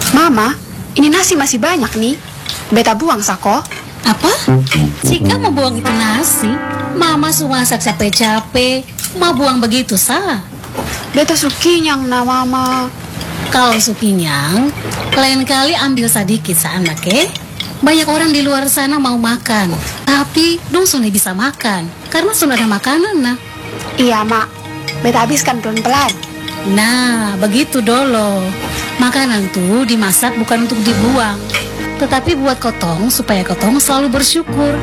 Mama, ini nasi masih banyak nih. Beta buang sako. Apa? Jika mau buang itu nasi, Mama sudah masak capek-capek, mau buang begitu sah. Beta sukinyang na Mama. Kalau sukinyang, lain kali ambil sedikit sana, ke? Banyak orang di luar sana mau makan, tapi dong sudah bisa makan, karena sudah ada makanan, nah. Iya, Mak. Beta habiskan pelan-pelan. Nah, begitu dolo. Makanan tuh dimasak bukan untuk dibuang, tetapi buat kotong supaya kotong selalu bersyukur.